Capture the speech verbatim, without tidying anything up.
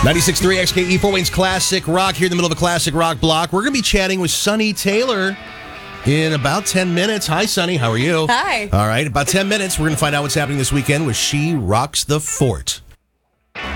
ninety-six point three X K E, Fort Wayne's Classic Rock, here in the middle of a classic rock block. We're going to be chatting with Sunny Taylor in about ten minutes. Hi, Sunny. How are you? Hi. All right. About ten minutes, we're going to find out what's happening this weekend with She Rocks the Fort.